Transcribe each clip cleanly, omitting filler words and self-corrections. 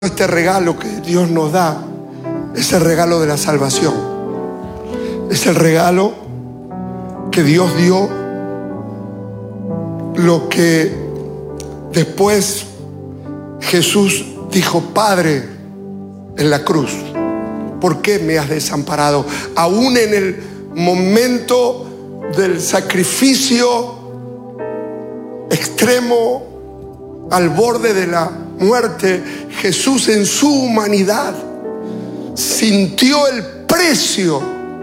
Este regalo que Dios nos da es el regalo de la salvación. Es el regalo que Dios dio, lo que después Jesús dijo: Padre, en la cruz, ¿por qué me has desamparado? Aún en el momento del sacrificio extremo, al borde de la muerte, Jesús en su humanidad sintió el precio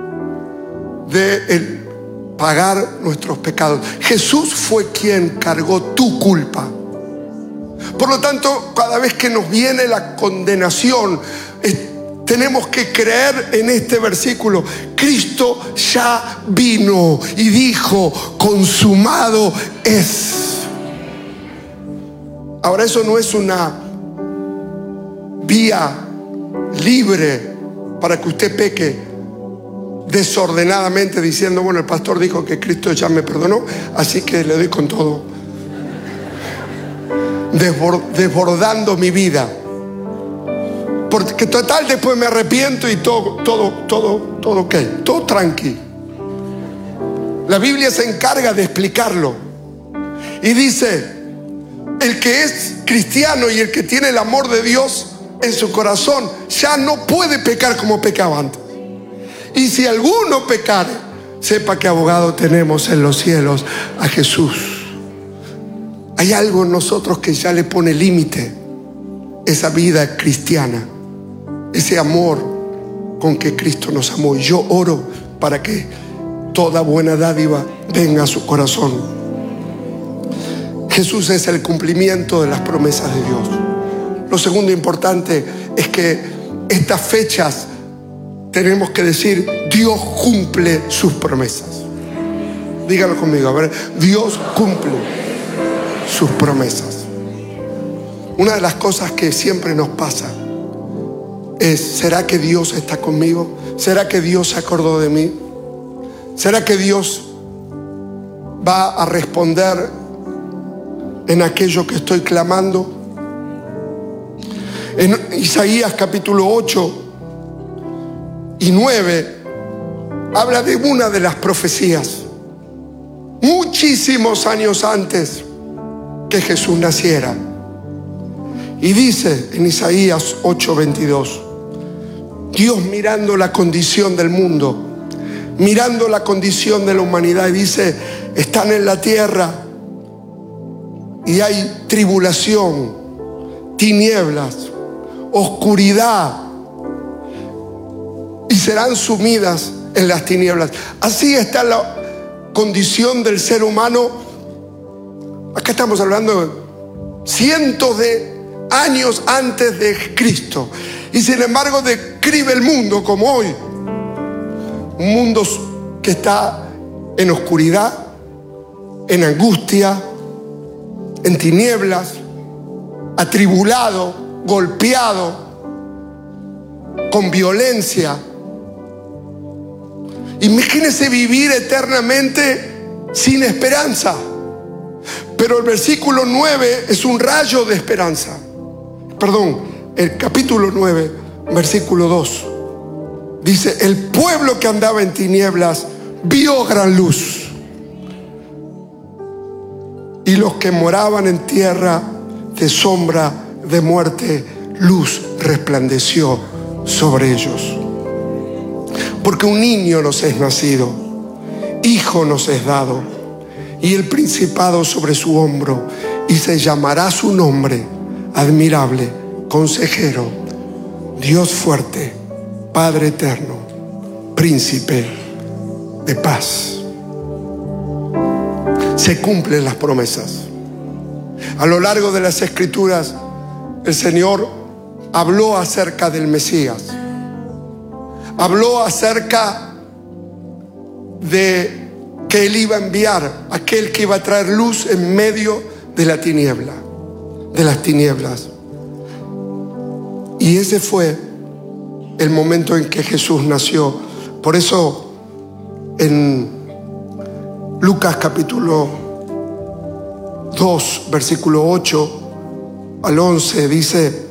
de pagar nuestros pecados. Jesús fue quien cargó tu culpa. Por lo tanto, cada vez que nos viene la condenación, tenemos que creer en este versículo. Cristo ya vino y dijo: consumado es. Ahora, eso no es una vía libre para que usted peque desordenadamente diciendo: bueno, el pastor dijo que Cristo ya me perdonó, así que le doy con todo, desbordando mi vida, porque total después me arrepiento y todo ok, todo tranqui. La Biblia se encarga de explicarlo y dice: el que es cristiano y el que tiene el amor de Dios en su corazón ya no puede pecar como pecaba antes. Y si alguno pecare, sepa que abogado tenemos en los cielos, a Jesús. Hay algo en nosotros que ya le pone límite, esa vida cristiana, ese amor con que Cristo nos amó. Y yo oro para que toda buena dádiva venga a su corazón. Jesús es el cumplimiento de las promesas de Dios. Lo segundo importante es que estas fechas tenemos que decir: Dios cumple sus promesas. Dígalo conmigo, a ver: Dios cumple sus promesas. Una de las cosas que siempre nos pasa es: ¿será que Dios está conmigo? ¿Será que Dios se acordó de mí? ¿Será que Dios va a responder en aquello que estoy clamando? En Isaías capítulo 8 y 9 habla de una de las profecías muchísimos años antes que Jesús naciera. Y dice en Isaías 8:22, Dios mirando la condición del mundo, mirando la condición de la humanidad, y dice: están en la tierra y hay tribulación, tinieblas, oscuridad, y serán sumidas en las tinieblas. Así está la condición del ser humano. Acá estamos hablando de cientos de años antes de Cristo, y sin embargo describe el mundo como hoy: un mundo que está en oscuridad, en angustia, en tinieblas, atribulado, golpeado, con violencia. Imagínese vivir eternamente sin esperanza. Pero el versículo 9 es un rayo de esperanza. Perdón, el capítulo 9, versículo 2 dice: el pueblo que andaba en tinieblas vio gran luz, y los que moraban en tierra de sombra de muerte, luz resplandeció sobre ellos. Porque un niño nos es nacido, hijo nos es dado, y el principado sobre su hombro, y se llamará su nombre admirable, consejero, Dios fuerte, Padre eterno, príncipe de paz. Se cumplen las promesas. A lo largo de las Escrituras, el Señor habló acerca del Mesías. Habló acerca de que Él iba a enviar aquel que iba a traer luz en medio de la tiniebla, de las tinieblas. Y ese fue el momento en que Jesús nació. Por eso en Lucas capítulo 2, versículo 8 al 11 dice: